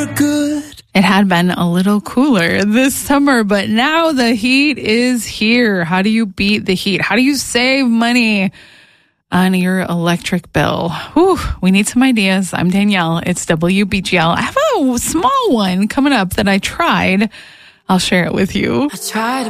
It had been a little cooler this summer, but now the heat is here. How do you beat the heat? How do you save money on your electric bill? Whew, we need some ideas. I'm Danielle. It's WBGL. I have a small one coming up that I tried. I'll share it with you. I tried